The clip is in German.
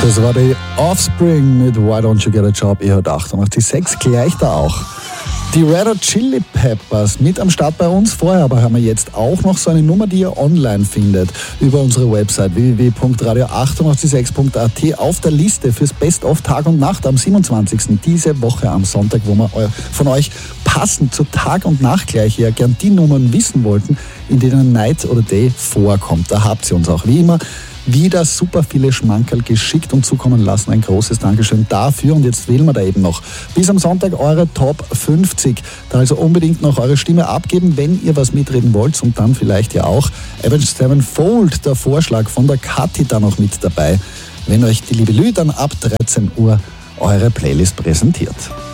Das war die Offspring mit Why Don't You Get a Job? Ihr hört 88.6, gleich da auch. Die Red Hot Chili Peppers mit am Start bei uns. Vorher aber haben wir jetzt auch noch so eine Nummer, die ihr online findet über unsere Website www.radio886.at auf der Liste fürs Best of Tag und Nacht am 27. diese Woche am Sonntag, wo wir von euch passend zu Tag und Nacht gleich ja gern die Nummern wissen wollten, in denen Night oder Day vorkommt. Da habt ihr uns auch wie immer wieder super viele Schmankerl geschickt und zukommen lassen. Ein großes Dankeschön dafür. Und jetzt wählen wir da eben noch bis am Sonntag eure Top 50. Da also unbedingt noch eure Stimme abgeben, wenn ihr was mitreden wollt. Und dann vielleicht ja auch Avenged Sevenfold, der Vorschlag von der Kathi, da noch mit dabei, wenn euch die liebe Lü dann ab 13 Uhr eure Playlist präsentiert.